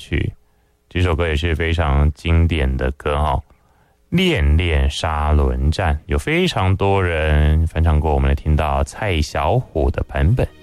曲，这首歌也是非常经典的歌哦。恋恋沙轮战有非常多人翻唱过，我们来听到蔡小虎的版本。